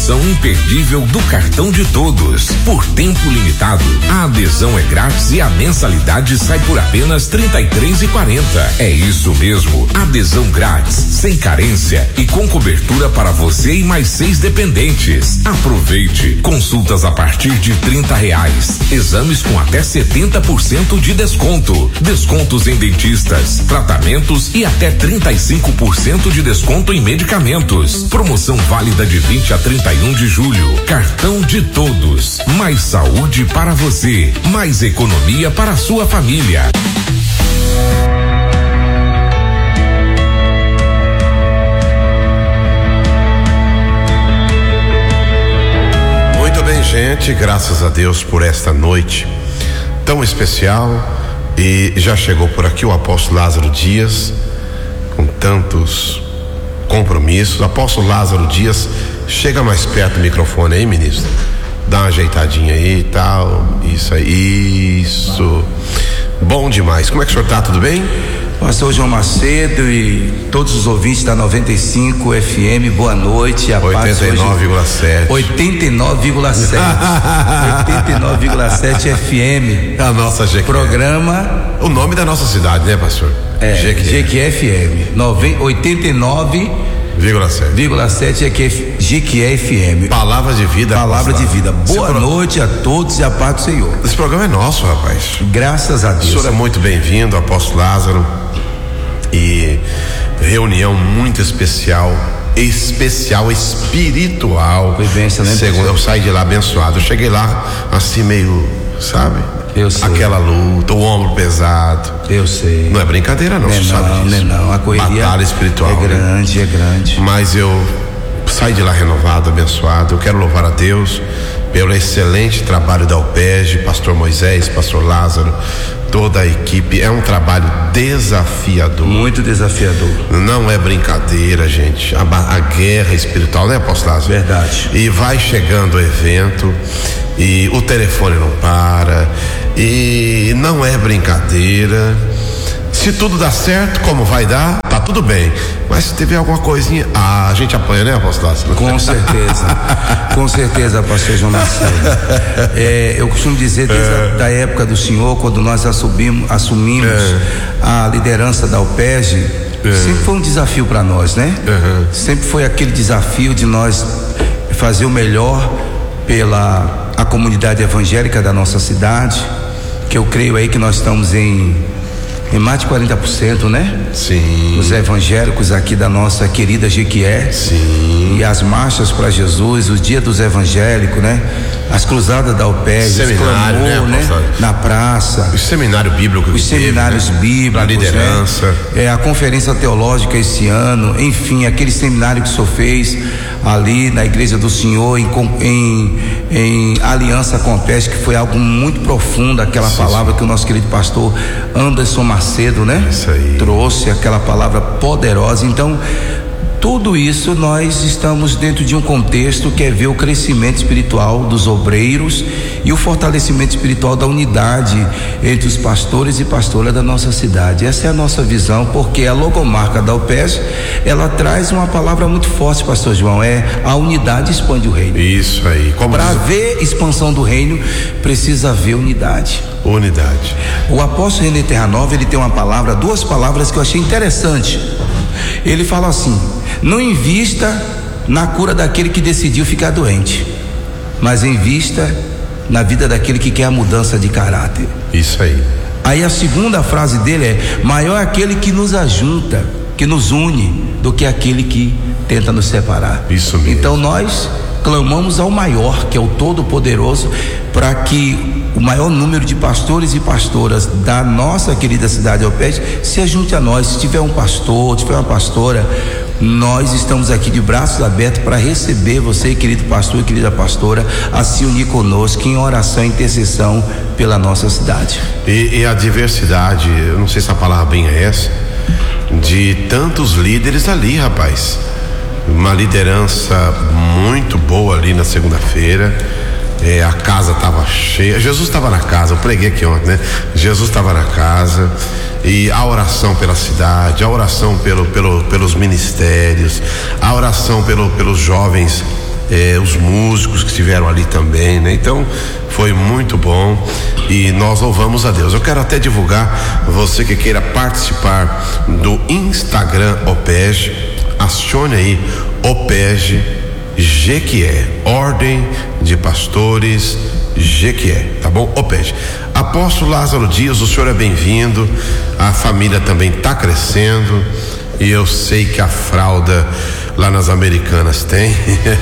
promoção imperdível do Cartão de Todos. Por tempo limitado, a adesão é grátis e a mensalidade sai por apenas R$ 33,40. É isso mesmo, adesão grátis, sem carência e com cobertura para você e mais 6 dependentes. Aproveite, consultas a partir de R$ 30, exames com até 70% de desconto, descontos em dentistas, tratamentos e até 35% de desconto em medicamentos. Promoção válida de 20 a 31 de julho. Cartão de Todos. Mais saúde para você, mais economia para a sua família. Muito bem, gente, graças a Deus por esta noite tão especial. E já chegou por aqui o apóstolo Lázaro Dias, com tantos compromissos. Apóstolo Lázaro Dias, chega mais perto do microfone aí, ministro. Dá uma ajeitadinha aí e tal. Isso aí, isso. Bom demais. Como é que o senhor tá? Tudo bem? Pastor João Macedo e todos os ouvintes da 95 FM, boa noite. 89,7. 89,7. 89,7 FM. A nossa GQ. Programa. O nome da nossa cidade, né, pastor? GQ FM. 89,7 GQ FM. Palavra de vida. Palavra de vida. Boa noite a todos e a paz do Senhor. Esse programa é nosso, rapaz. Graças a Deus. O senhor é muito bem-vindo, apóstolo Lázaro. E reunião muito especial espiritual. Foi bênção, né? Segundo, eu saí de lá abençoado. Eu cheguei lá assim meio, sabe? Eu sei. Aquela luta, o ombro pesado. Eu sei. Não é brincadeira não, você sabe disso. Não. A correria batalha espiritual é grande, né? É grande. Mas eu saí de lá renovado, abençoado. Eu quero louvar a Deus pelo excelente trabalho da UPEG, pastor Moisés, pastor Lázaro, toda a equipe. É um trabalho desafiador. Muito desafiador. Não é brincadeira, gente. A guerra espiritual, né, apóstolo Lázaro? Verdade. E vai chegando o evento e o telefone não para e não é brincadeira. Se tudo dá certo, como vai dar, tá tudo bem. Mas se tiver alguma coisinha, a gente apanha, né, apóstolo Lázaro? Com certeza. Com certeza, pastor João Macedo. Eu costumo dizer, desde a época do senhor, quando nós assumimos a liderança da UPEG, sempre foi um desafio para nós, né? Sempre foi aquele desafio de nós fazer o melhor pela a comunidade evangélica da nossa cidade, que eu creio aí que nós estamos em mais de 40%, né? Sim. Os evangélicos aqui da nossa querida Jequié. Sim. E as marchas para Jesus, o dia dos evangélicos, né? As cruzadas da UPEG, seminário, clamor, né? Na praça. O seminário bíblico. Os seminários bíblicos. Para liderança. Né? A conferência teológica esse ano, enfim, aquele seminário que o senhor fez ali na igreja do Senhor em aliança com a PES, que foi algo muito profundo, aquela palavra que o nosso querido pastor Anderson Macedo, né? Isso aí. Trouxe aquela palavra poderosa. Então, tudo isso nós estamos dentro de um contexto que é ver o crescimento espiritual dos obreiros e o fortalecimento espiritual da unidade entre os pastores e pastoras da nossa cidade. Essa é a nossa visão, porque a logomarca da UPES, ela traz uma palavra muito forte, pastor João, a unidade expande o reino. Isso aí. Para ver expansão do reino, precisa haver unidade. Unidade. O apóstolo René Terranova, ele tem uma palavra, 2 palavras que eu achei interessante. Ele fala assim: não invista na cura daquele que decidiu ficar doente, mas invista na vida daquele que quer a mudança de caráter. Isso aí. Aí a segunda frase dele é: maior é aquele que nos ajunta, que nos une, do que aquele que tenta nos separar. Isso mesmo. Então nós clamamos ao maior, que é o Todo-Poderoso, para que o maior número de pastores e pastoras da nossa querida cidade Alpes se junte a nós. Se tiver um pastor, se tiver uma pastora, nós estamos aqui de braços abertos para receber você, querido pastor e querida pastora, a se unir conosco em oração e intercessão pela nossa cidade. E a diversidade, eu não sei se a palavra bem é essa, de tantos líderes ali, rapaz. Uma liderança muito boa ali na segunda-feira. A casa estava cheia. Jesus estava na casa, eu preguei aqui ontem, né? Jesus estava na casa. E a oração pela cidade, a oração pelos ministérios, a oração pelos jovens os músicos que estiveram ali também, né? Então foi muito bom e nós louvamos a Deus. Eu quero até divulgar, você que queira participar do Instagram OPEG, acione aí OPEG Jequié, Ordem de Pastores Jequié, tá bom? OPEG. Apóstolo Lázaro Dias, o senhor é bem-vindo, a família também está crescendo e eu sei que a fralda lá nas Americanas tem.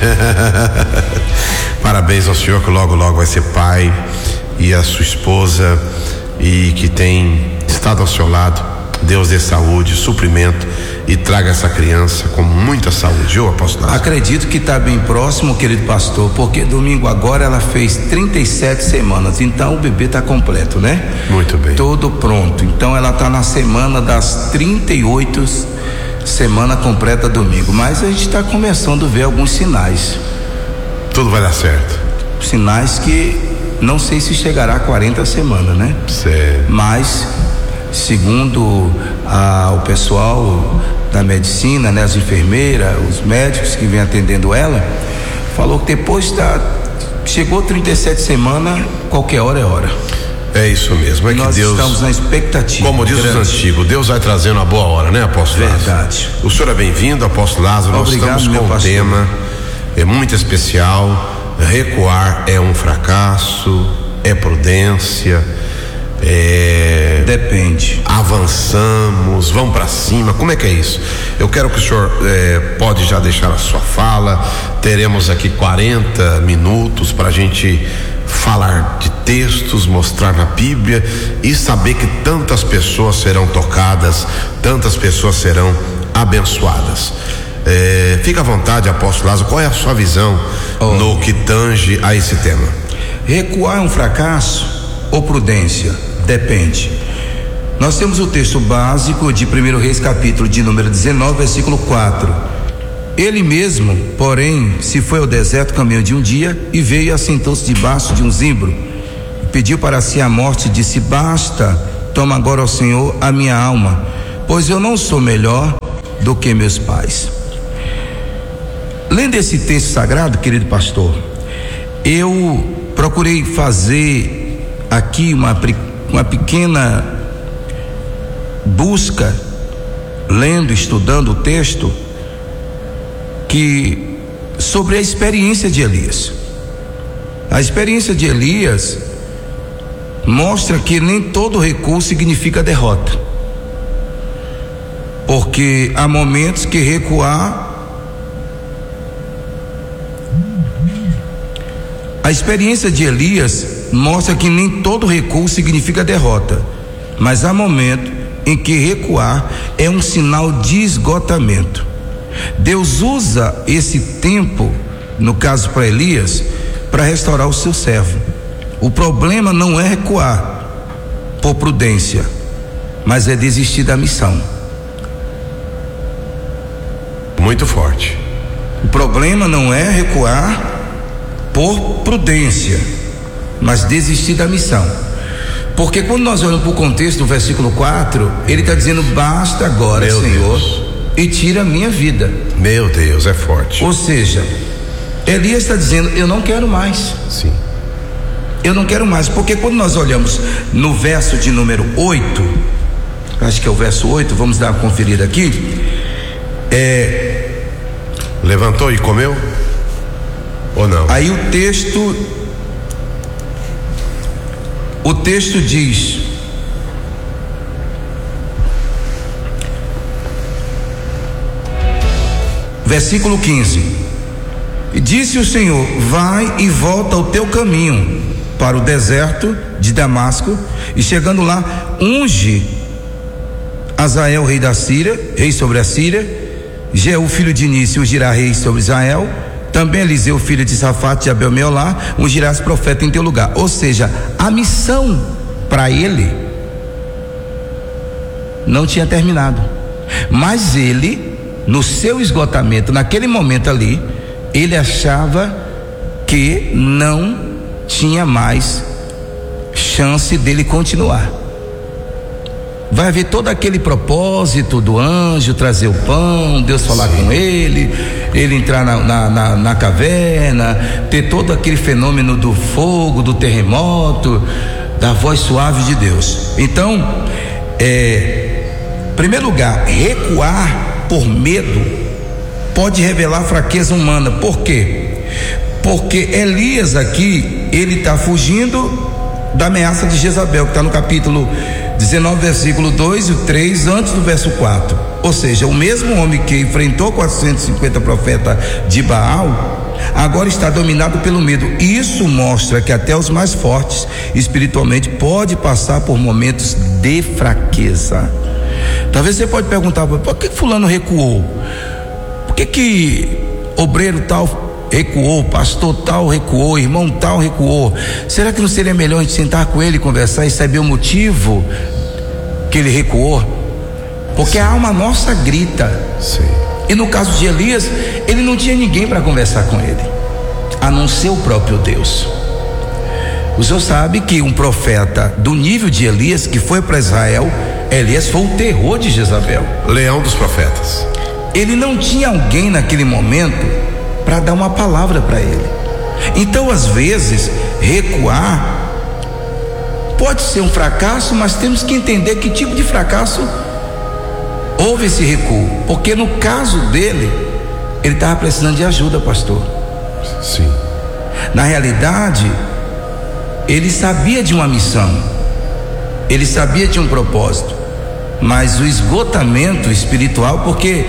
Parabéns ao senhor que logo vai ser pai, e a sua esposa, e que tem estado ao seu lado. Deus dê saúde, suprimento e traga essa criança com muita saúde, viu, apóstolo? Acredito que está bem próximo, querido pastor, porque domingo agora ela fez 37 semanas, então o bebê está completo, né? Muito bem. Todo pronto, então ela está na semana das 38, semana completa domingo, mas a gente está começando a ver alguns sinais. Tudo vai dar certo. Sinais que não sei se chegará a 40 semanas, né? Sério. Mas segundo o pessoal da medicina, né, as enfermeiras, os médicos que vêm atendendo ela, falou que depois chegou 37 semanas, qualquer hora é hora. É isso mesmo, é nós que Deus, estamos na expectativa. Como diz os antigos, Deus vai trazendo a boa hora, né, apóstolo? Verdade. Lázaro? O senhor é bem-vindo, apóstolo Lázaro. Obrigado, nós estamos com um tema muito especial. Recuar é um fracasso, é prudência, depende. Avançamos, vamos para cima. Como é que é isso? Eu quero que o senhor pode já deixar a sua fala. Teremos aqui 40 minutos para a gente falar de textos, mostrar na Bíblia e saber que tantas pessoas serão tocadas, tantas pessoas serão abençoadas. Fica à vontade, apóstolo Lázaro, qual é a sua visão no que tange a esse tema? Recuar é um fracasso ou prudência? Depende. Nós temos o texto básico de 1 Reis, capítulo de número 19, versículo 4. Ele mesmo, porém, se foi ao deserto caminho de um dia e veio e assentou-se debaixo de um zimbro, pediu para si a morte e disse: basta, toma agora, ó Senhor, a minha alma, pois eu não sou melhor do que meus pais. Lendo esse texto sagrado, querido pastor, eu procurei fazer aqui uma pequena busca, lendo, estudando o texto, que sobre a experiência de Elias. A experiência de Elias mostra que nem todo recuo significa derrota, porque há momentos que recuar. A experiência de Elias mostra que nem todo recuo significa derrota, mas há momento em que recuar é um sinal de esgotamento. Deus usa esse tempo, no caso para Elias, para restaurar o seu servo. O problema não é recuar por prudência, mas é desistir da missão. Muito forte. O problema não é recuar por prudência, mas desistir da missão. Porque quando nós olhamos para o contexto do versículo 4, ele está dizendo: basta agora, Meu Senhor, Deus, e tira a minha vida. Meu Deus, é forte. Ou seja, Elias está dizendo: eu não quero mais. Sim. Eu não quero mais. Porque quando nós olhamos no verso de número 8, acho que é o verso 8, vamos dar uma conferida aqui. Levantou e comeu? Ou não? Aí o texto diz: versículo 15: e disse o Senhor: vai e volta ao teu caminho para o deserto de Damasco, e chegando lá, unge Azael, rei da Síria, rei sobre a Síria. Jeú, filho de Nício, ungirá rei sobre Israel. Também Eliseu, filho de Safate, de Abel-Meolá, ungirás profeta em teu lugar. Ou seja, a missão para ele não tinha terminado, mas ele, no seu esgotamento, naquele momento ali, ele achava que não tinha mais chance dele continuar. Vai haver todo aquele propósito do anjo trazer o pão, Deus falar com ele, ele entrar na caverna, ter todo aquele fenômeno do fogo, do terremoto, da voz suave de Deus. Então, em primeiro lugar, recuar por medo pode revelar fraqueza humana. Por quê? Porque Elias aqui, ele está fugindo da ameaça de Jezabel, que está no capítulo 19, versículo 2 e 3, antes do verso 4. Ou seja, o mesmo homem que enfrentou 450 profetas de Baal, agora está dominado pelo medo. E isso mostra que até os mais fortes espiritualmente pode passar por momentos de fraqueza. Talvez você pode perguntar: por que fulano recuou? Por que obreiro tal recuou, pastor tal recuou, irmão tal recuou? Será que não seria melhor a gente sentar com ele, conversar e saber o motivo que ele recuou? Porque a alma nossa grita. Sim. E no caso de Elias, ele não tinha ninguém para conversar com ele, a não ser o próprio Deus. O senhor sabe que um profeta do nível de Elias, que foi para Israel, Elias foi o terror de Jezabel, leão dos profetas. Ele não tinha alguém naquele momento para dar uma palavra para ele. Então, às vezes, recuar pode ser um fracasso, mas temos que entender que tipo de fracasso houve esse recuo. Porque no caso dele, ele estava precisando de ajuda, pastor. Sim. Na realidade, ele sabia de uma missão, ele sabia de um propósito, mas o esgotamento espiritual, porque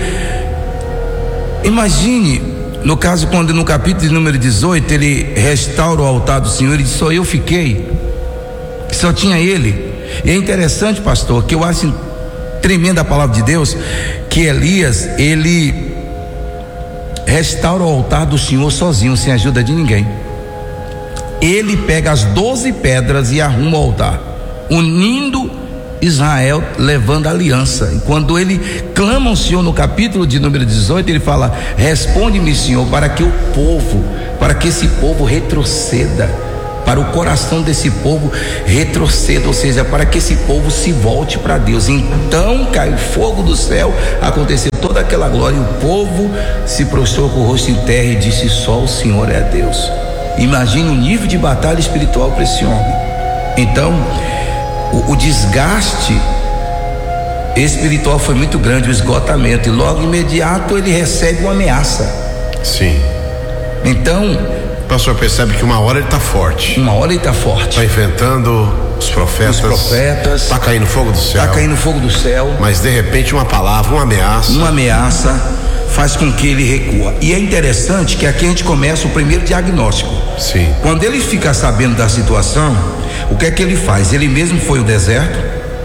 imagine, no caso, quando no capítulo de número 18 ele restaura o altar do Senhor, ele diz: só eu fiquei, só tinha ele. E é interessante, pastor, que eu acho tremenda a palavra de Deus, que Elias, ele restaura o altar do Senhor sozinho, sem ajuda de ninguém. Ele pega as 12 pedras e arruma o altar, unindo Israel, levando a aliança. E quando ele clama ao Senhor no capítulo de número 18, ele fala: responde-me, Senhor, para que esse povo retroceda, para o coração desse povo retroceda, ou seja, para que esse povo se volte para Deus. Então caiu fogo do céu, aconteceu toda aquela glória, e o povo se prostrou com o rosto em terra e disse: só o Senhor é Deus. Imagine o nível de batalha espiritual para esse homem. Então, o desgaste espiritual foi muito grande, o esgotamento, e logo imediato ele recebe uma ameaça. Sim. Então, o pastor percebe que uma hora ele está forte. Uma hora ele está forte. Está enfrentando os profetas. Está caindo fogo do céu. Está caindo fogo do céu. Mas de repente uma palavra, uma ameaça faz com que ele recua. E é interessante que aqui a gente começa o primeiro diagnóstico. Sim. Quando ele fica sabendo da situação, o que é que ele faz? Ele mesmo foi ao deserto.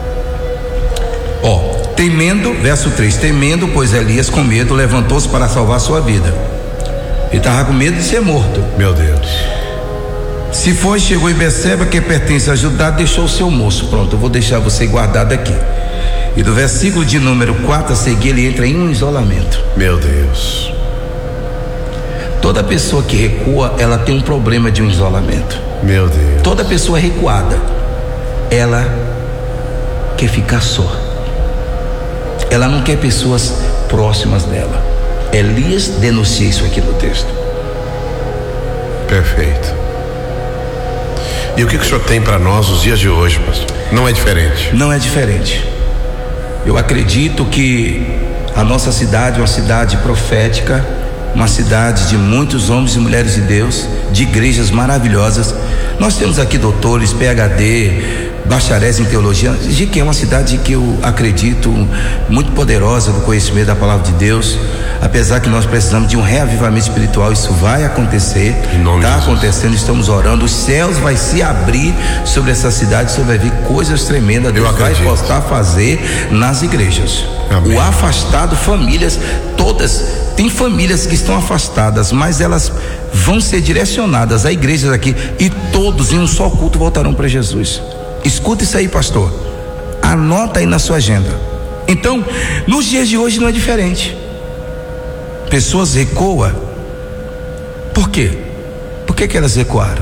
Temendo, verso 3, temendo, pois Elias com medo levantou-se para salvar sua vida. Ele estava com medo de ser morto. Meu Deus. Se foi, chegou em Beceba, que pertence a Judá, deixou o seu moço. Pronto, eu vou deixar você guardado aqui. E do versículo de número 4 a seguir, ele entra em um isolamento. Meu Deus. Toda pessoa que recua, ela tem um problema de um isolamento. Meu Deus. Toda pessoa recuada, ela quer ficar só. Ela não quer pessoas próximas dela. Elias denuncia isso aqui no texto. Perfeito. E o que o senhor tem para nós os dias de hoje, pastor? Não é diferente? Não é diferente. Eu acredito que a nossa cidade é uma cidade profética, uma cidade de muitos homens e mulheres de Deus, de igrejas maravilhosas. Nós temos aqui doutores, PhD, bacharéis em teologia, de que é uma cidade que eu acredito muito poderosa do conhecimento da palavra de Deus. Apesar que nós precisamos de um reavivamento espiritual, isso vai acontecer, está acontecendo, estamos orando, os céus vai se abrir sobre essa cidade, você vai ver coisas tremendas, Deus vai postar fazer nas igrejas. Amém. O afastado, famílias todas, tem famílias que estão afastadas, mas elas vão ser direcionadas a igrejas aqui, e todos em um só culto voltarão para Jesus. Escuta isso aí, pastor, anota aí na sua agenda. Então, nos dias de hoje não é diferente. Pessoas recuam. Por quê? Por que elas recuaram?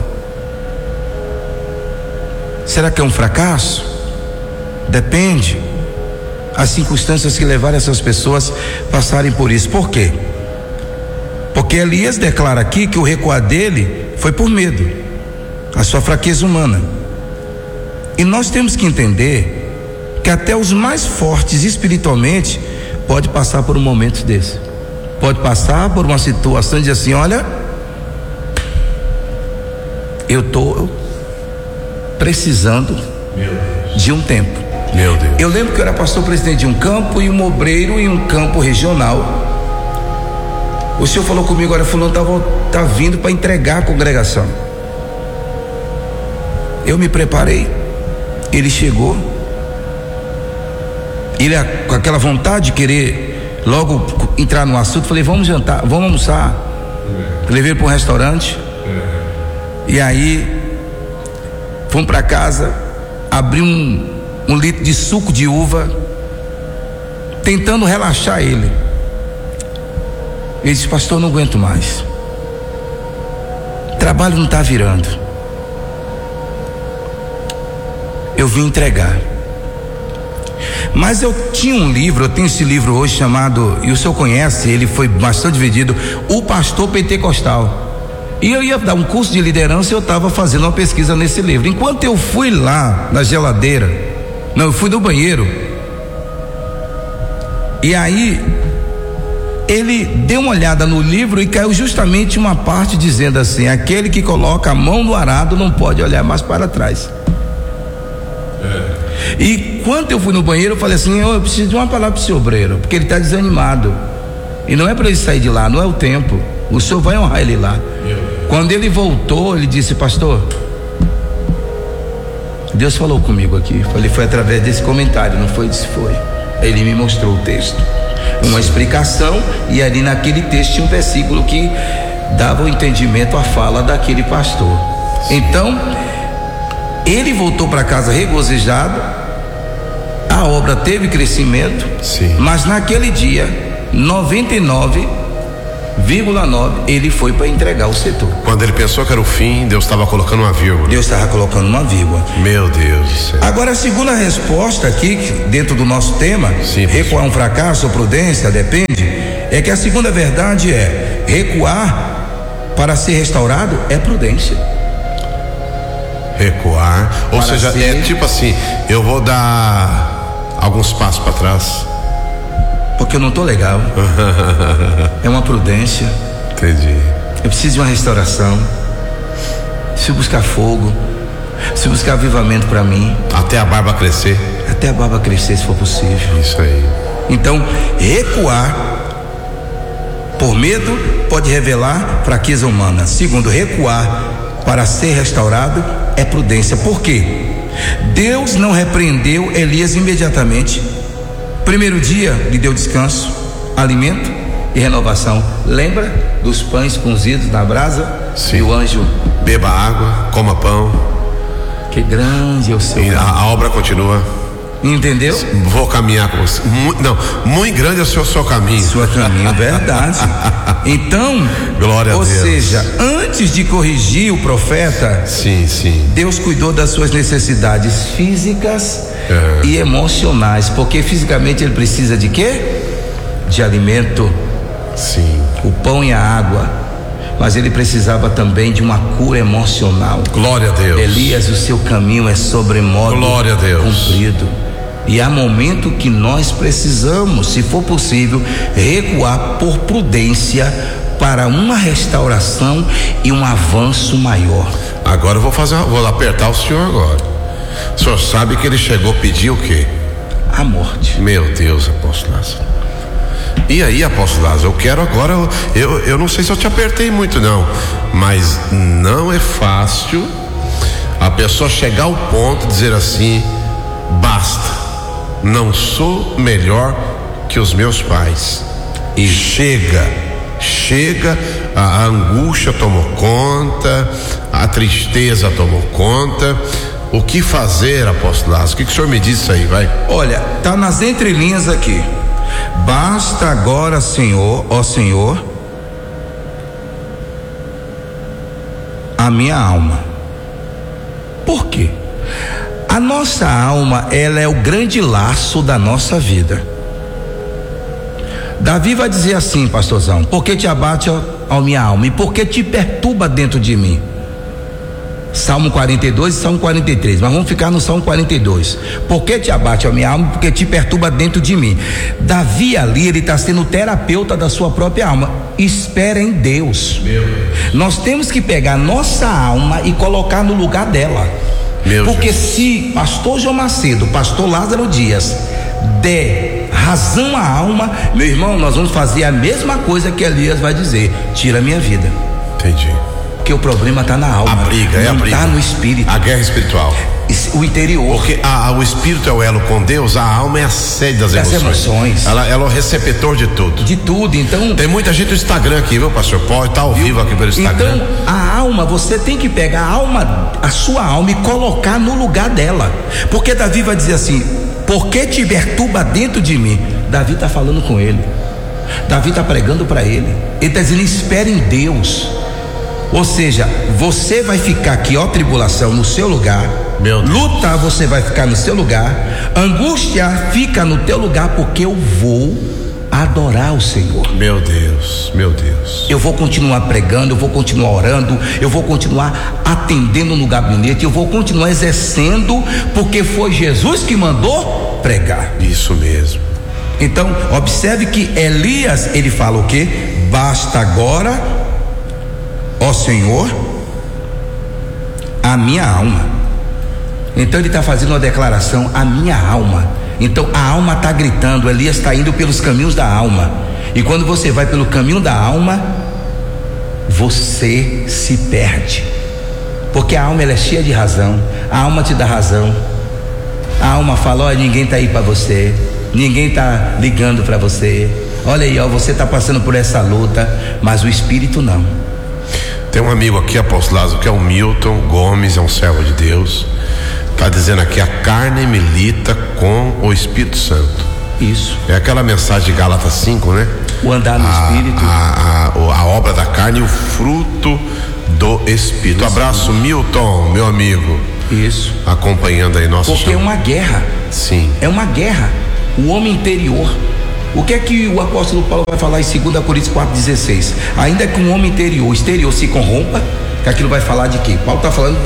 Será que é um fracasso? Depende. As circunstâncias que levaram essas pessoas a passarem por isso. Por quê? Porque Elias declara aqui que o recuar dele foi por medo, a sua fraqueza humana. E nós temos que entender que até os mais fortes espiritualmente pode passar por um momento desse. Pode passar por uma situação de assim, olha, eu estou precisando de um tempo. Meu Deus. Eu lembro que eu era pastor presidente de um campo e um obreiro em um campo regional. O senhor falou comigo, olha, fulano tá vindo para entregar a congregação. Eu me preparei. Ele chegou. Ele com aquela vontade de querer logo entrar no assunto, falei, vamos jantar, vamos almoçar. Levei ele para um restaurante. E aí fomos para casa, abri um litro de suco de uva, tentando relaxar ele. Ele disse, pastor, não aguento mais, o trabalho não está virando, eu vim entregar. Mas eu tinha um livro, eu tenho esse livro hoje chamado, e o senhor conhece, ele foi bastante vendido, O Pastor Pentecostal. E eu ia dar um curso de liderança e eu estava fazendo uma pesquisa nesse livro. Enquanto eu fui lá na geladeira, não, eu fui no banheiro, e aí ele deu uma olhada no livro e caiu justamente uma parte dizendo assim: aquele que coloca a mão no arado não pode olhar mais para trás. E quando eu fui no banheiro, eu falei assim: eu preciso de uma palavra para esse obreiro, porque ele está desanimado, e não é para ele sair de lá, não é o tempo, o senhor vai honrar ele lá. Quando ele voltou, ele disse: pastor, Deus falou comigo aqui. Falei: foi através desse comentário, não foi? Disse: foi. Ele me mostrou o texto, uma explicação, e ali naquele texto tinha um versículo que dava o entendimento à fala daquele pastor. Então ele voltou para casa regozijado, a obra teve crescimento. Sim. Mas naquele dia 99,9 ele foi para entregar o setor. Quando ele pensou que era o fim, Deus estava colocando uma vírgula. Deus estava colocando uma vírgula. Meu Deus do céu. Agora, a segunda resposta aqui, dentro do nosso tema, sim, recuar um fracasso ou prudência, depende, é que a segunda verdade é: recuar para ser restaurado é prudência. Recuar, ou Para seja, ser... é tipo assim, eu vou dar alguns passos para trás, porque eu não estou legal. É uma prudência. Entendi. Eu preciso de uma restauração, preciso buscar fogo, preciso buscar avivamento para mim, até a barba crescer. até a barba crescer, se for possível. Isso aí. Então, recuar por medo pode revelar fraqueza humana. Segundo, recuar para ser restaurado é prudência. Por quê? Deus não repreendeu Elias imediatamente. Primeiro dia lhe deu descanso, alimento e renovação. Lembra dos pães cozidos na brasa? Sim. E o anjo: beba água, coma pão. que grande é o seu E a obra continua. Entendeu? Vou caminhar com você. Muito grande é o seu caminho. Seu caminho, verdade. Então, glória a Deus. Ou seja, antes de corrigir o profeta, sim, Deus cuidou das suas necessidades físicas e emocionais, porque fisicamente ele precisa de quê? De alimento, sim, o pão e a água, mas ele precisava também de uma cura emocional. Glória a Deus. Elias, o seu caminho é sobremodo glória a Deus. Cumprido. E há momento que nós precisamos, se for possível, recuar por prudência para uma restauração e um avanço maior. Agora eu vou apertar o senhor agora. O senhor sabe que ele chegou a pedir o quê? A morte. Meu Deus, apóstolo Lázaro. E aí, apóstolo Lázaro, eu quero agora, eu não sei se eu te apertei muito não, mas não é fácil a pessoa chegar ao ponto de dizer assim: basta, não sou melhor que os meus pais. E chega, a angústia tomou conta, a tristeza tomou conta. O que fazer, apóstolo Lázaro? O que o senhor me diz isso aí, vai? Olha, tá nas entrelinhas aqui. Basta agora, Senhor, ó Senhor, a minha alma. Por quê? A nossa alma, ela é o grande laço da nossa vida. Davi vai dizer assim, pastorzão: porque te abate, ó ó minha alma, e por que te perturba dentro de mim? Salmo 42 e Salmo 43, mas vamos ficar no Salmo 42. Por que te abate, ó minha alma? Porque te perturba dentro de mim. Davi ali, ele está sendo terapeuta da sua própria alma. Espera em Deus. Nós temos que pegar nossa alma e colocar no lugar dela. Porque se pastor João Macedo, pastor Lázaro Dias der razão à alma, meu irmão, nós vamos fazer a mesma coisa que Elias vai dizer: tira a minha vida. Entendi. Porque o problema está na alma. A briga, não está no espírito. A guerra espiritual. O interior. Porque o espírito é o elo com Deus, a alma é a sede das emoções. Ela é o receptor de tudo. De tudo, então. Tem muita gente no Instagram aqui, viu, pastor? Pode estar ao vivo aqui pelo Instagram. Então, a alma, você tem que pegar a sua alma e colocar no lugar dela. Porque Davi vai dizer assim: por que te perturba dentro de mim? Davi está falando com ele. Davi está pregando para ele. Ele está dizendo: espere em Deus. Ou seja, você vai ficar aqui, ó, tribulação, no seu lugar. Luta, você vai ficar no seu lugar. Angústia, fica no teu lugar, porque eu vou adorar o Senhor. Meu Deus, meu Deus. Eu vou continuar pregando, eu vou continuar orando, eu vou continuar atendendo no gabinete, eu vou continuar exercendo, porque foi Jesus que mandou pregar. Isso mesmo. Então, observe que Elias, ele fala o quê? Basta agora, ó Senhor, a minha alma. Então ele está fazendo uma declaração: a minha alma. Então a alma está gritando. Elias está indo pelos caminhos da alma. E quando você vai pelo caminho da alma, você se perde. Porque a alma, ela é cheia de razão. A alma te dá razão. A alma fala: olha, ninguém está aí para você, ninguém está ligando para você. Olha aí, ó, você está passando por essa luta. Mas o espírito não. Tem um amigo aqui, apóstolo Lázaro, que é o Milton Gomes, é um servo de Deus. Está dizendo aqui: a carne milita com o Espírito Santo. Isso. É aquela mensagem de Gálatas 5, né? O andar no Espírito. A obra da carne e o fruto do Espírito. Abraço, Milton, meu amigo. Isso. Acompanhando aí nosso. Porque é uma guerra. Sim. É uma guerra. O homem interior. O que é que o apóstolo Paulo vai falar em 2 Coríntios 4,16? Ainda que um homem exterior se corrompa, que aquilo vai falar de quê? Paulo está falando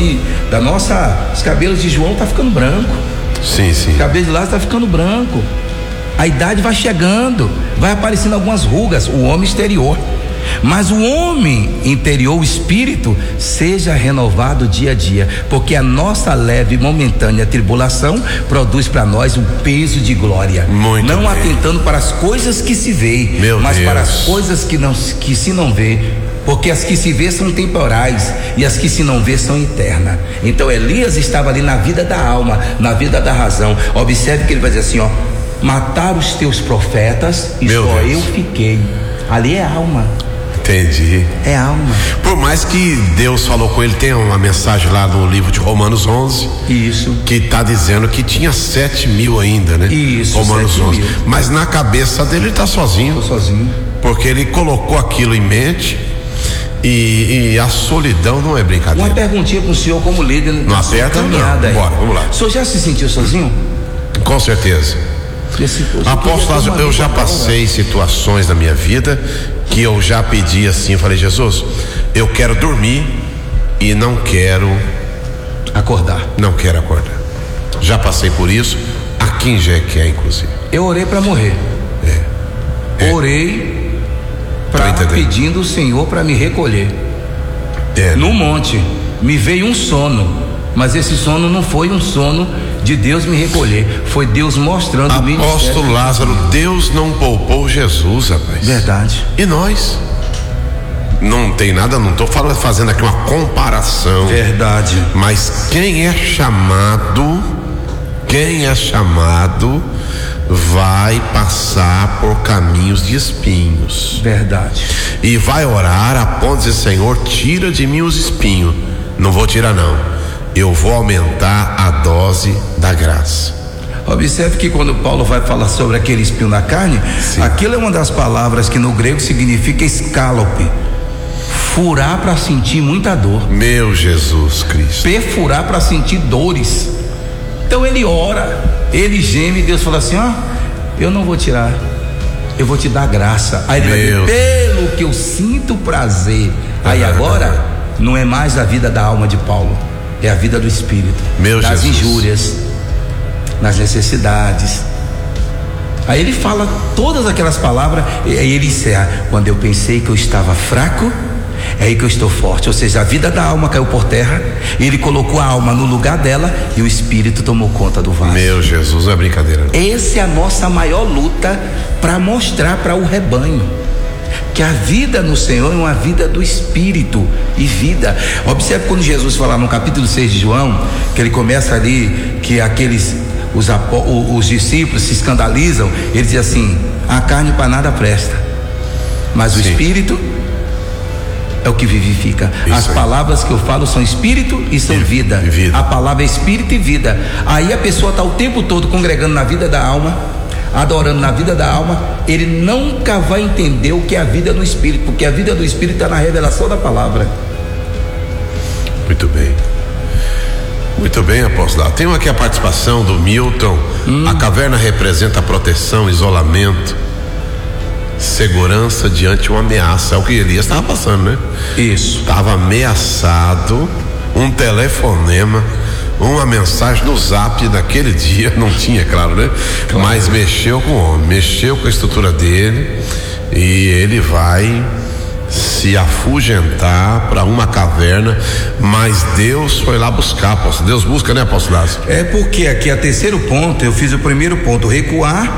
os cabelos de João tá ficando branco. Sim, sim. O cabelo de Lázaro tá ficando branco. A idade vai chegando, vai aparecendo algumas rugas, o homem exterior. Mas o homem interior, o espírito, seja renovado dia a dia, porque a nossa leve e momentânea tribulação produz para nós um peso de glória. Muito não bem. Atentando para as coisas que se veem, mas Deus. Para as coisas que se não vê. Porque as que se vê são temporais e as que se não vê são eternas. Então Elias estava ali na vida da alma, na vida da razão. Observe que ele vai dizer assim, ó: mataram os teus profetas e Meu só Deus. eu fiquei. Ali é alma. Entendi. É alma. Por mais que Deus falou com ele, tem uma mensagem lá no livro de Romanos 11. Isso. Que está dizendo que tinha 7.000 ainda, né? Isso. Romanos 11. 7.000. Mas na cabeça dele ele está sozinho. Estou sozinho. Porque ele colocou aquilo em mente. E a solidão não é brincadeira. Uma perguntinha para o senhor como líder. Não aperta, não. Bora, vamos lá. O senhor já se sentiu sozinho? Com certeza. Apóstolo Lázaro, eu já passei situações na minha vida que eu já pedi assim, falei: Jesus, eu quero dormir e não quero acordar. Não quero acordar. Já passei por isso, aqui em Jequié, inclusive. Eu orei para morrer. Orei pedindo o Senhor para me recolher. No monte me veio um sono, mas esse sono não foi um sono de Deus me recolher, foi Deus mostrando o ministério. Apóstolo Lázaro, Deus não poupou Jesus, rapaz. Verdade. E nós? Não tem nada, não estou fazendo aqui uma comparação. Verdade. Mas quem é chamado vai passar por caminhos de espinhos. Verdade. E vai orar a ponto de dizer: Senhor, tira de mim os espinhos. Não vou tirar, não. Eu vou aumentar a dose da graça. Observe que quando Paulo vai falar sobre aquele espinho na carne, sim, aquilo é uma das palavras que no grego significa escalope. Furar para sentir muita dor. Meu Jesus Cristo. Perfurar para sentir dores. Então ele ora, ele geme, e Deus fala assim: ó, eu não vou tirar. eu vou te dar graça. Aí ele vai dizer, pelo que eu sinto prazer. Aí agora, não é mais a vida da alma de Paulo, é a vida do espírito. Nas injúrias, nas necessidades. Aí ele fala todas aquelas palavras, e aí ele encerra: quando eu pensei que eu estava fraco, é aí que eu estou forte. Ou seja, a vida da alma caiu por terra, ele colocou a alma no lugar dela e o espírito tomou conta do vaso. Meu Jesus, não é brincadeira. Essa é a nossa maior luta, para mostrar para o rebanho que a vida no Senhor é uma vida do espírito e vida. Observe quando Jesus fala no capítulo 6 de João, que ele começa ali, que os discípulos se escandalizam. Ele diz assim: a carne para nada presta, mas o espírito é o que vivifica. As palavras que eu falo são espírito e são vida. A palavra é espírito e vida. Aí a pessoa está o tempo todo congregando na vida da alma, adorando na vida da alma, ele nunca vai entender o que é a vida do espírito, porque a vida do espírito está na revelação da palavra. Muito bem. Muito bem, apóstolo. Tem aqui a participação do Milton. A caverna representa proteção, isolamento, segurança diante de uma ameaça. É o que Elias estava passando, né? Isso. Estava ameaçado, um telefonema, uma mensagem no Zap naquele dia, não tinha, claro, né? Claro. Mas mexeu com o homem, mexeu com a estrutura dele, e ele vai se afugentar para uma caverna, mas Deus foi lá buscar, apóstolo. Deus busca, né, apóstolo Lázaro? É porque aqui é o terceiro ponto. Eu fiz o primeiro ponto: recuar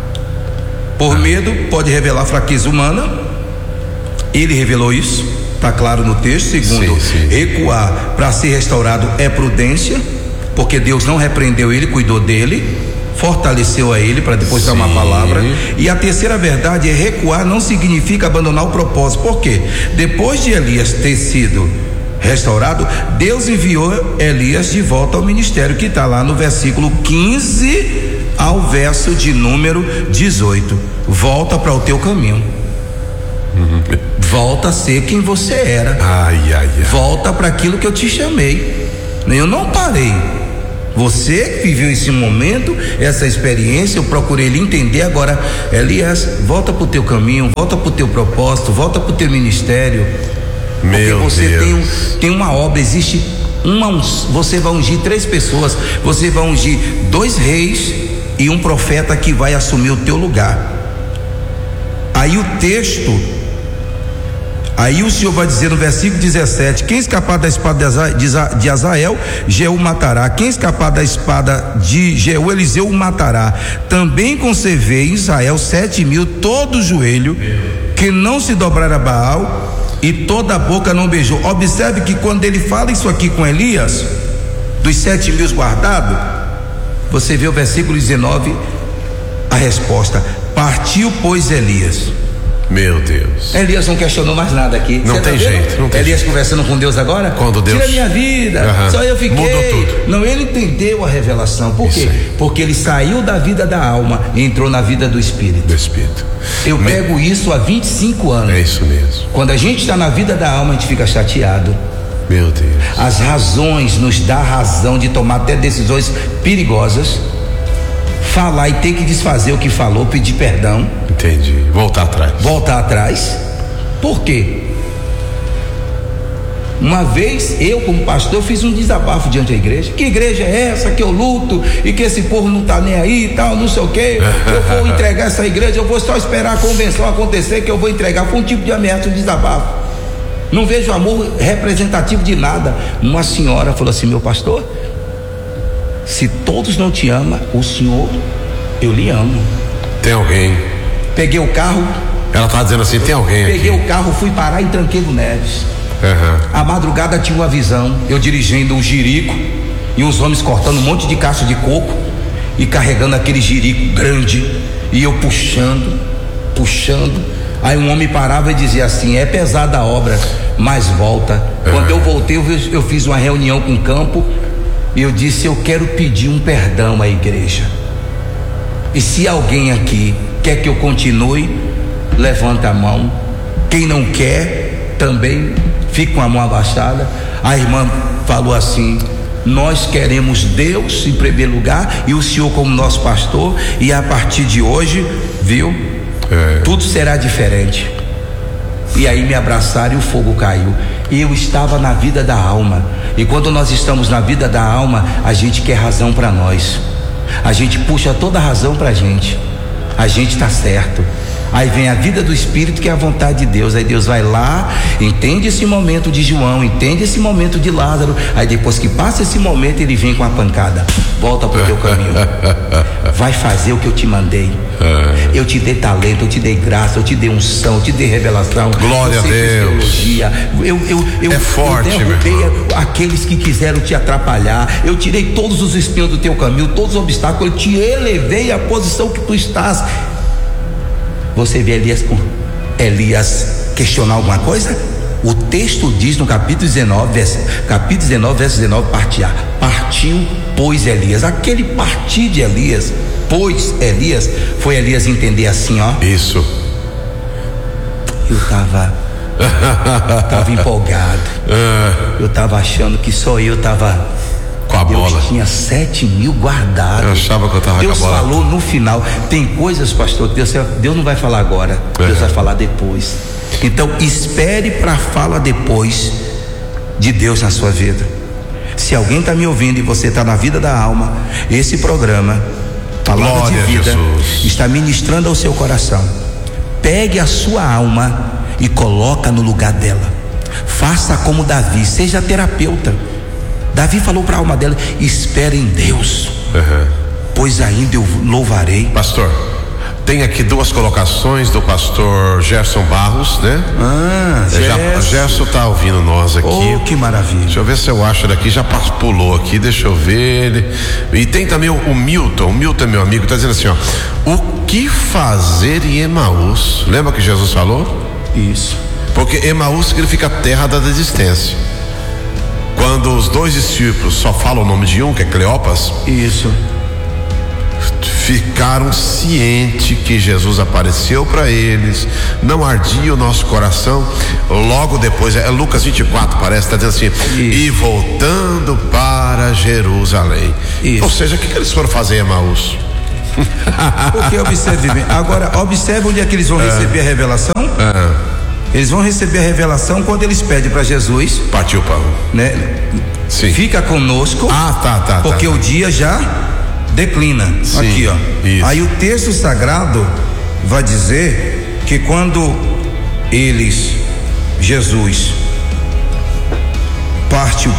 por medo pode revelar fraqueza humana. Ele revelou isso, está claro no texto. Segundo, recuar para ser restaurado é prudência, porque Deus não repreendeu ele, cuidou dele, fortaleceu a ele para depois dar uma palavra. E a terceira verdade é: recuar não significa abandonar o propósito. Por quê? Depois de Elias ter sido restaurado, Deus enviou Elias de volta ao ministério, que está lá no versículo 15 ao verso de número 18. Volta para o teu caminho. Volta a ser quem você era. Volta para aquilo que eu te chamei. Eu não parei. Você viveu esse momento, essa experiência, eu procurei lhe entender. Agora, Elias, volta para o teu caminho, volta para o teu propósito, volta para o teu ministério. Porque você tem uma obra, existe você vai ungir 3 pessoas, você vai ungir 2 reis e um profeta que vai assumir o teu lugar. Aí o texto, aí o Senhor vai dizer no versículo 17: quem escapar da espada de Azael, Jeú matará. Quem escapar da espada de Jeú, Eliseu o matará. Também conservei em Israel 7.000, todo joelho que não se dobrar a Baal e toda a boca não beijou. Observe que quando ele fala isso aqui com Elias, dos 7.000 guardados, você vê o versículo 19, a resposta: partiu, pois, Elias. Meu Deus. Elias não questionou mais nada aqui. Não tem jeito. Não tem Elias conversando com Deus agora. Quando Deus tira minha vida, só eu fiquei. Mudou tudo. Não, ele entendeu a revelação. Por quê? Porque ele saiu da vida da alma e entrou na vida do espírito. Eu pego isso há 25 anos. É isso mesmo. Quando a gente está na vida da alma, a gente fica chateado. Meu Deus. As razões nos dá razão de tomar até decisões perigosas. Falar e ter que desfazer o que falou, pedir perdão. Entendi. Voltar atrás. Por quê? Uma vez eu, como pastor, fiz um desabafo diante da igreja. Que igreja é essa que eu luto e que esse povo não tá nem aí e tal, não sei o quê. Eu vou entregar essa igreja, eu vou só esperar a convenção acontecer que eu vou entregar. Foi um tipo de ameaça, um desabafo. Não vejo amor representativo de nada. Uma senhora falou assim: meu pastor, se todos não te amam, o Senhor, eu lhe amo. Tem alguém. Peguei o carro. Ela tá dizendo assim: tem alguém. Peguei aqui. o carro, fui parar em Tranqueiro Neves. A madrugada tinha uma visão, eu dirigindo um jirico e uns homens cortando um monte de cacho de coco e carregando aquele jirico grande, e eu puxando. Aí um homem parava e dizia assim: é pesada a obra, mas volta. Quando eu voltei, eu fiz uma reunião com o campo e eu disse: eu quero pedir um perdão à igreja, e se alguém aqui quer que eu continue, levanta a mão. Quem não quer também fica com a mão abaixada. A irmã falou assim: nós queremos Deus em primeiro lugar e o Senhor como nosso pastor, e a partir de hoje, viu, Tudo será diferente. E aí me abraçaram e o fogo caiu. Eu estava na vida da alma. E quando nós estamos na vida da alma, a gente quer razão para nós. A gente puxa toda a razão pra gente. A gente está certo. Aí vem a vida do Espírito, que é a vontade de Deus. Aí Deus vai lá, entende esse momento de João, entende esse momento de Lázaro. Aí depois que passa esse momento, ele vem com a pancada. Volta pro teu caminho. Vai fazer o que eu te mandei. Eu te dei talento, eu te dei graça, eu te dei unção, eu te dei revelação. Glória a Deus. Eu é forte, eu derrubei aqueles que quiseram te atrapalhar. Eu tirei todos os espinhos do teu caminho, todos os obstáculos. Eu te elevei à posição que tu estás. Você vê Elias questionar alguma coisa? O texto diz no capítulo 19, verso 19, parte A: partiu, pois Elias. Aquele partir de Elias, pois Elias, foi Elias entender assim, ó. Isso. Eu tava empolgado. Eu tava achando que só eu tava com a bola. Deus tinha 7.000 guardados. Eu achava que eu tava Deus com a bola. falou no final. Tem coisas, pastor, que Deus não vai falar agora. Deus vai falar depois. Então espere para a fala depois de Deus na sua vida. Se alguém está me ouvindo e você está na vida da alma, esse programa, Palavra de Vida, está ministrando ao seu coração. Pegue a sua alma e coloca no lugar dela. Faça como Davi, seja terapeuta. Davi falou para a alma dela: espere em Deus, pois ainda eu louvarei. Pastor, tem aqui duas colocações do pastor Gerson Barros, né? Gerson tá ouvindo nós aqui. Oh, que maravilha. Deixa eu ver se eu acho daqui, já pulou aqui, deixa eu ver ele. E tem também o Milton é meu amigo, tá dizendo assim, ó: o que fazer em Emaús? Lembra que Jesus falou? Isso. Porque Emaús significa terra da desistência. Quando os dois discípulos só falam o nome de um, que é Cleopas, isso, ficaram cientes que Jesus apareceu para eles, não ardia o nosso coração. Logo depois, é Lucas 24, parece, está dizendo assim: isso. E voltando para Jerusalém. Isso. Ou seja, o que eles foram fazer em Emaús? Porque observe bem. Agora, observe onde é que eles vão receber a revelação. Eles vão receber a revelação quando eles pedem para Jesus partir o pão, né? Sim. Fica conosco. Tá. Porque o dia já declina. Sim, aqui, ó. Isso. Aí o texto sagrado vai dizer que quando Jesus parte o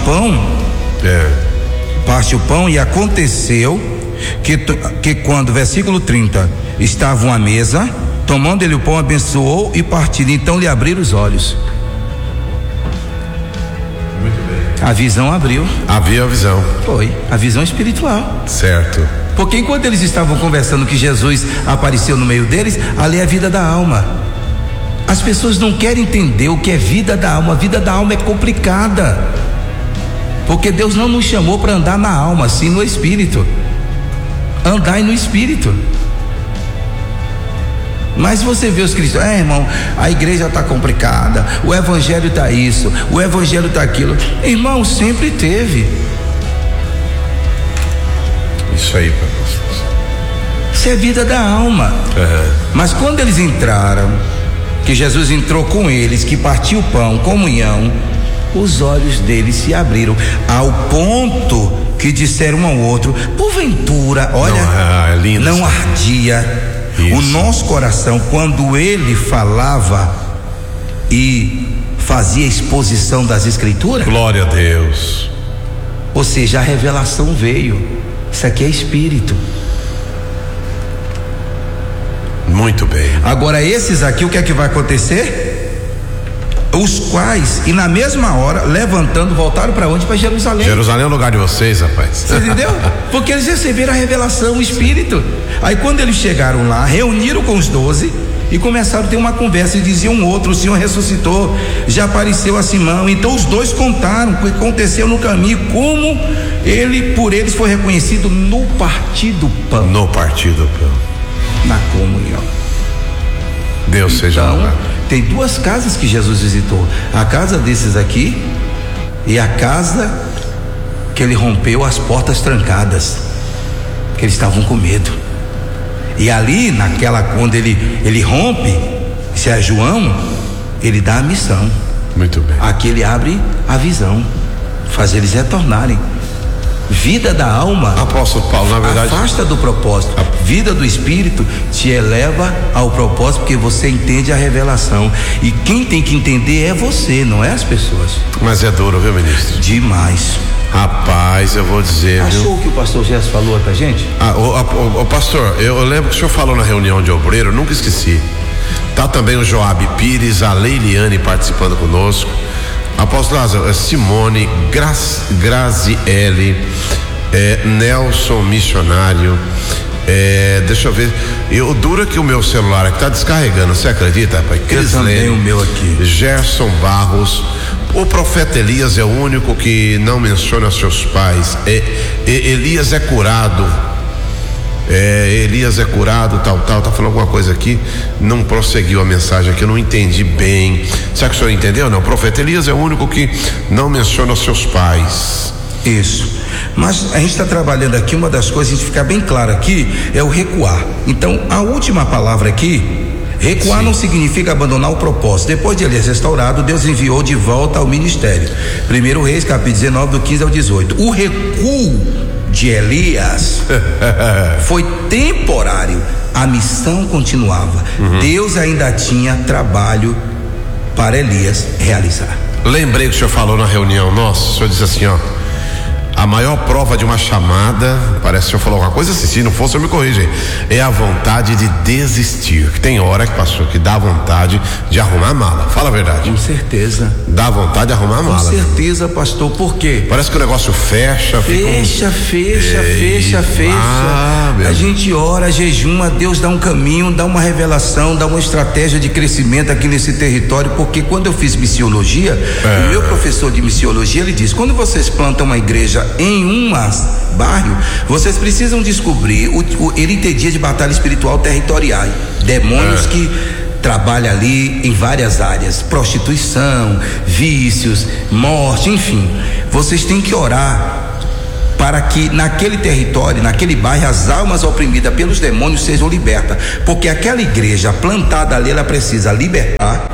pão, e aconteceu que quando, versículo 30, estavam à mesa, tomando ele o pão, abençoou e partindo, então lhe abriram os olhos. Muito bem. A visão abriu. Havia a visão. Foi, a visão espiritual. Certo. Porque enquanto eles estavam conversando que Jesus apareceu no meio deles, ali é a vida da alma. As pessoas não querem entender o que é vida da alma. A vida da alma é complicada. Porque Deus não nos chamou para andar na alma, sim no espírito. Andai no espírito. Mas você vê os cristãos: irmão, a igreja está complicada, o evangelho está isso, o evangelho está aquilo. Irmão, sempre teve. Isso aí, pastor. Isso é vida da alma. Mas quando eles entraram, que Jesus entrou com eles, que partiu o pão, comunhão, os olhos deles se abriram, ao ponto que disseram um ao outro: porventura, olha, não ardia isso. O nosso coração quando ele falava e fazia exposição das escrituras? Glória a Deus. Ou seja, a revelação veio. Isso aqui é espírito. Muito bem. Agora esses aqui, o que é que vai acontecer? Os quais, e na mesma hora, levantando, voltaram para onde? Para Jerusalém. Jerusalém é o lugar de vocês, rapaz. Você entendeu? Porque eles receberam a revelação, o Espírito. Aí quando eles chegaram lá, reuniram com os 12 e começaram a ter uma conversa, e diziam um outro: o Senhor ressuscitou, já apareceu a Simão. Então os dois contaram o que aconteceu no caminho, como por eles foi reconhecido no partir do pão. No partir do pão. Na comunhão. Deus então, seja louvado. Tem duas casas que Jesus visitou: a casa desses aqui e a casa que ele rompeu as portas trancadas, que eles estavam com medo. E ali, quando ele rompe, se é João, ele dá a missão. Muito bem. Aqui ele abre a visão, faz eles retornarem. Vida da alma, Apóstolo Paulo, na verdade, afasta do propósito. Vida do espírito te eleva ao propósito, porque você entende a revelação. E quem tem que entender é você, não é as pessoas. mas é duro, viu, ministro? Demais. Rapaz, eu vou dizer, viu? Achou o que o pastor Gerson falou pra gente? Ô, pastor, eu lembro que o senhor falou na reunião de obreiro, eu nunca esqueci. Tá também o Joab Pires, a Leiliane participando conosco. Apóstolo Lázaro, Simone, Graziele, Nelson Missionário, deixa eu ver, o duro é que o meu celular aqui tá descarregando, você acredita, rapaz? Eu também, o meu aqui. Gerson Barros, o profeta Elias é o único que não menciona seus pais. Elias é curado. Elias é curado, tal, tá falando alguma coisa aqui, não prosseguiu a mensagem aqui, eu não entendi bem. Será que o senhor entendeu? Não, o profeta Elias é o único que não menciona os seus pais. Isso. Mas a gente está trabalhando aqui, uma das coisas, a gente ficar bem claro aqui, é o recuar. Então, a última palavra aqui, recuar, sim, não significa abandonar o propósito. Depois de Elias restaurado, Deus enviou de volta ao ministério. 1 Reis, capítulo 19, do 15 ao 18. O recuo de Elias foi temporário, a missão continuava. Deus ainda tinha trabalho para Elias realizar. Lembrei que o senhor falou na reunião nossa, o senhor disse assim, ó: a maior prova de uma chamada, parece que o senhor falou alguma coisa assim, se não for, o senhor me corrige, é a vontade de desistir. Que tem hora que, pastor, que dá vontade de arrumar a mala. Fala a verdade. Com certeza. Dá vontade de arrumar a mala. Com certeza, pastor. Por quê? Parece que o negócio fecha. Fecha. A gente ora, jejuma, Deus dá um caminho, dá uma revelação, dá uma estratégia de crescimento aqui nesse território, porque quando eu fiz missiologia, o meu professor de missiologia, ele diz: quando vocês plantam uma igreja em um bairro, vocês precisam descobrir ele entendia de batalha espiritual territorial, demônios que trabalham ali em várias áreas, prostituição, vícios, morte, enfim. Vocês têm que orar para que naquele território, naquele bairro, as almas oprimidas pelos demônios sejam libertas, porque aquela igreja plantada ali, ela precisa libertar,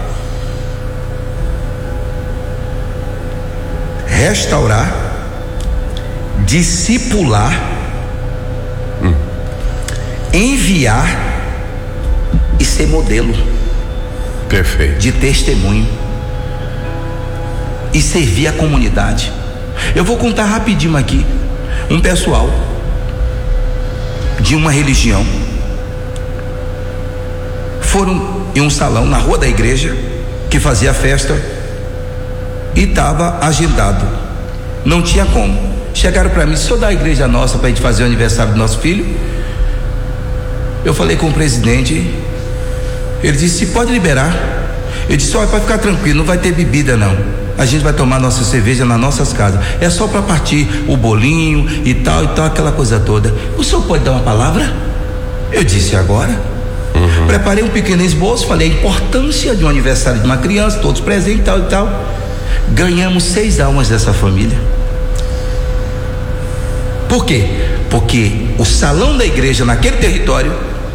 restaurar, discipular, enviar e ser modelo. Perfeito. De testemunho e servir a comunidade. Eu vou contar rapidinho aqui. Um pessoal de uma religião foram em um salão na rua da igreja que fazia festa e estava agendado, não tinha como. Chegaram para mim: senhor da igreja nossa para a gente fazer o aniversário do nosso filho? Eu falei com o presidente, ele disse: se pode liberar. Eu disse: olha, pode ficar tranquilo, não vai ter bebida não, a gente vai tomar nossa cerveja nas nossas casas, é só para partir o bolinho e tal, aquela coisa toda. O senhor pode dar uma palavra? Eu disse: agora. Preparei um pequeno esboço, falei a importância de um aniversário de uma criança, todos presentes e tal. Ganhamos 6 almas dessa família. Por quê? Porque o salão da igreja naquele território,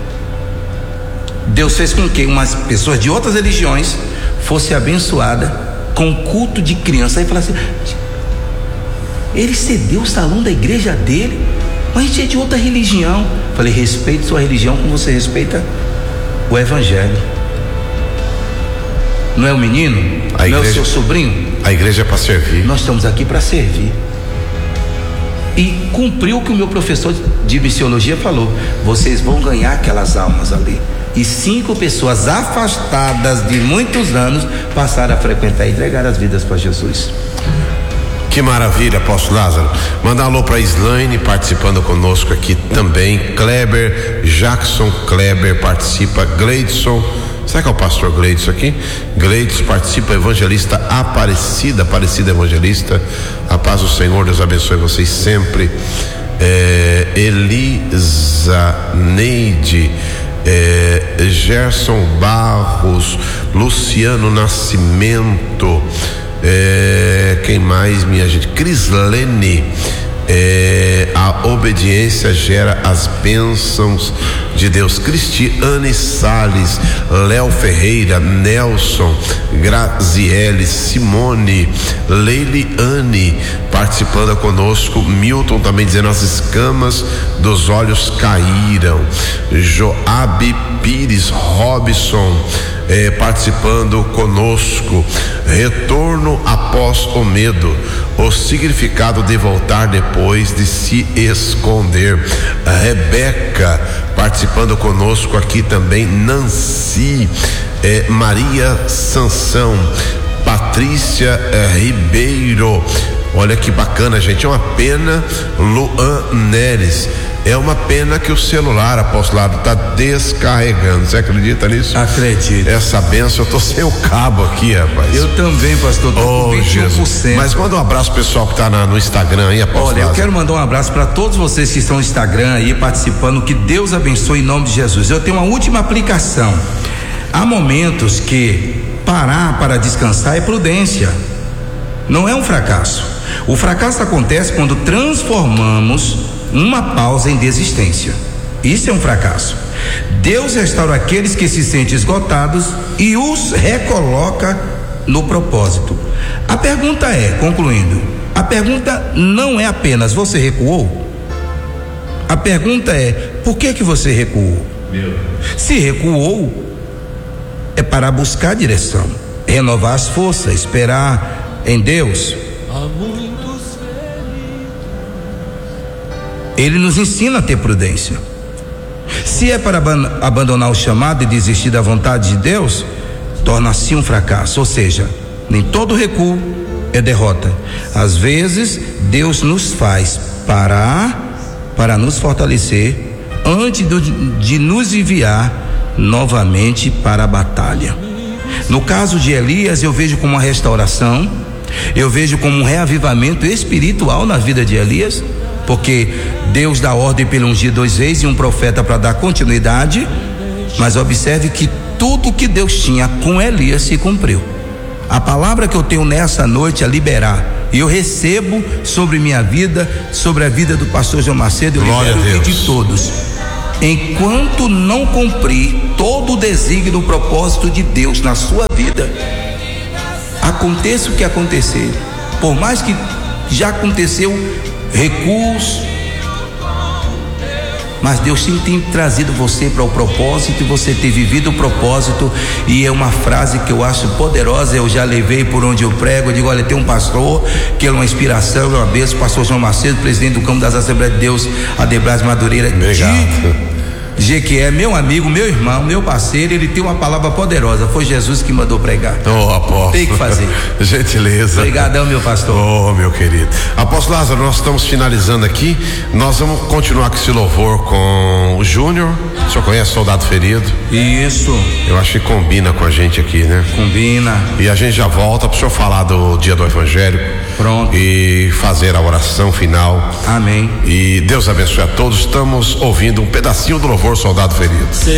Deus fez com que umas pessoas de outras religiões fossem abençoadas com culto de criança. Aí fala assim: ele cedeu o salão da igreja dele, mas a gente é de outra religião. Falei: respeite sua religião como você respeita o evangelho. Não é o menino? Não é o seu sobrinho? A igreja é para servir. Nós estamos aqui para servir. E cumpriu o que o meu professor de missiologia falou: vocês vão ganhar aquelas almas ali. E 5 pessoas afastadas de muitos anos passaram a frequentar e entregar as vidas para Jesus. Que maravilha, apóstolo Lázaro. Mandar um alô para Islaine participando conosco aqui também. Kleber, Jackson Kleber participa. Gleidson, será que é o pastor Gleidson aqui? Gleidson participa. Evangelista Aparecida Evangelista. A paz do Senhor, Deus abençoe vocês sempre. Elisa Neide, Gerson Barros, Luciano Nascimento, quem mais, minha gente? Crislene, A obediência gera as bênçãos de Deus. Cristiane Salles, Léo Ferreira, Nelson, Graziele, Simone, Leiliane participando conosco, Milton também dizendo: as escamas dos olhos caíram. Joabe Pires, Robson participando conosco. Retorno após o medo, o significado de voltar depois de se esconder. Rebeca participando conosco aqui também. Nancy, Maria Sansão, Patrícia Ribeiro. Olha que bacana, gente. É uma pena. Luan Neres, é uma pena que o celular, apostolado, está descarregando. Você acredita nisso? Acredito. Essa benção, eu tô sem o cabo aqui, rapaz. Eu também, pastor, tô com 21%. Jesus. Mas manda um abraço pro pessoal que tá no Instagram aí, apostolado. Olha, eu quero mandar um abraço para todos vocês que estão no Instagram aí participando. Que Deus abençoe em nome de Jesus. Eu tenho uma última aplicação. Há momentos que parar para descansar é prudência, não é um fracasso. O fracasso acontece quando transformamos uma pausa em desistência. Isso é um fracasso. Deus restaura aqueles que se sentem esgotados e os recoloca no propósito. A pergunta é, concluindo, a pergunta não é apenas: você recuou? A pergunta é: por que você recuou? Se recuou, é para buscar direção, renovar as forças, esperar em Deus. Ele nos ensina a ter prudência. Se é para abandonar o chamado e desistir da vontade de Deus, torna-se um fracasso. Ou seja, nem todo recuo é derrota. Às vezes Deus nos faz parar para nos fortalecer antes de nos enviar novamente para a batalha. No caso de Elias, eu vejo como uma restauração, eu vejo como um reavivamento espiritual na vida de Elias, porque Deus dá ordem pelo ungir 2 vezes e um profeta para dar continuidade. Mas observe que tudo que Deus tinha com Elias se cumpriu. A palavra que eu tenho nessa noite é liberar, e eu recebo sobre minha vida, sobre a vida do pastor João Macedo, eu libero e de todos. Enquanto não cumprir todo o desígnio, o propósito de Deus na sua vida, aconteça o que acontecer, por mais que já aconteceu recuos, mas Deus tem trazido você para o propósito, e você tem vivido o propósito. E é uma frase que eu acho poderosa, eu já levei por onde eu prego. Eu digo: olha, tem um pastor que é uma inspiração, é uma bênção, pastor João Macedo, presidente do campo das Assembleias de Deus, Adebras Madureira. Obrigado. Que é meu amigo, meu irmão, meu parceiro. Ele tem uma palavra poderosa, foi Jesus que mandou pregar. Apóstolo, tem que fazer. Gentileza. Obrigadão, meu pastor. Meu querido apóstolo Lázaro, nós estamos finalizando aqui. Nós vamos continuar com esse louvor com o Júnior. O senhor conhece Soldado Ferido? Isso. Eu acho que combina com a gente aqui, né? Combina. E a gente já volta para o senhor falar do dia do evangélico. Pronto. E fazer a oração final. Amém. E Deus abençoe a todos. Estamos ouvindo um pedacinho do louvor Soldado Ferido.